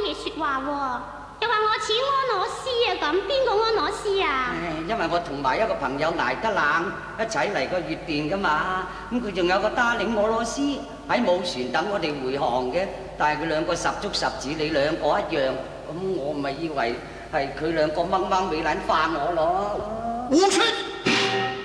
嘢説話喎，又話我似安樂師啊咁，邊個安樂師啊？ 因為我同埋一個朋友捱得冷，一齊嚟個月殿噶嘛，咁佢仲有個打領俄羅斯喺母船等我哋回航嘅，但係佢兩個十足十指，你兩個一樣，咁我咪以為係佢兩個掹掹尾撚化我咯。 胡說！